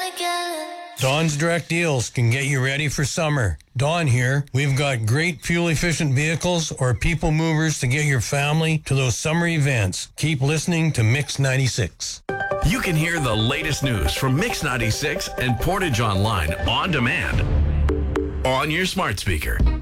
Dawn's Direct Deals can get you ready for summer. Dawn here. We've got great fuel-efficient vehicles or people movers to get your family to those summer events. Keep listening to Mix 96. You can hear the latest news from Mix 96 and Portage Online on demand on your smart speaker.